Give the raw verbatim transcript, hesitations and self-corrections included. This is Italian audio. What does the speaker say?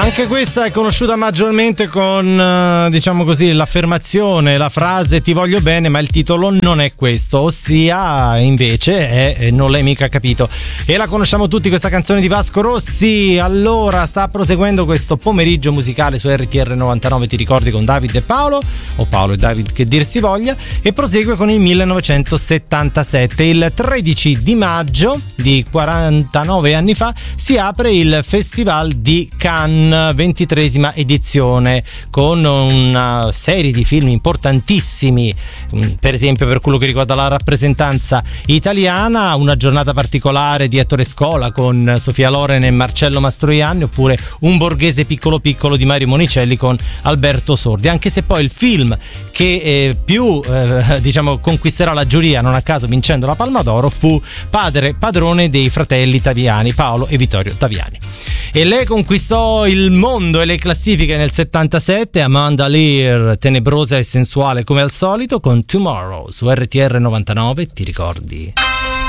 Anche questa è conosciuta maggiormente con, diciamo così, l'affermazione, la frase ti voglio bene, ma il titolo non è questo, ossia invece è Non l'hai mica capito. E la conosciamo tutti questa canzone di Vasco Rossi. Allora sta proseguendo questo pomeriggio musicale su R T R novantanove, ti ricordi, con David e Paolo, o Paolo e David che dir si voglia, e prosegue con il millenovecentosettantasette. Il tredici di maggio di quarantanove anni fa si apre il Festival di Cannes, ventitresima edizione, con una serie di film importantissimi, per esempio per quello che riguarda la rappresentanza italiana, una giornata particolare di Ettore Scola con Sofia Loren e Marcello Mastroianni, oppure Un borghese piccolo piccolo di Mario Monicelli con Alberto Sordi, anche se poi il film che eh, più eh, diciamo conquisterà la giuria, non a caso vincendo la Palma d'Oro, fu Padre padrone dei fratelli Taviani, Paolo e Vittorio Taviani. E lei conquistò il mondo e le classifiche nel settantasette, Amanda Lear, tenebrosa e sensuale come al solito, con Tomorrow su R T R novantanove, ti ricordi?